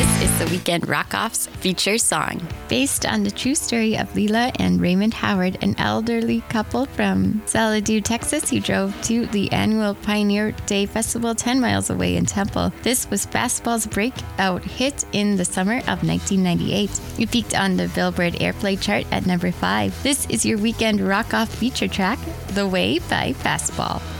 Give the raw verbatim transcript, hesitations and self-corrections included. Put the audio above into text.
This is the Weekend Rock-Off's feature song. Based on the true story of Leela and Raymond Howard, an elderly couple from Saladoo, Texas, who drove to the annual Pioneer Day Festival ten miles away in Temple. This was Fastball's breakout hit in the summer of nineteen ninety-eight. It peaked on the Billboard Airplay chart at number five. This is your Weekend Rock-Off feature track, The Way by Fastball.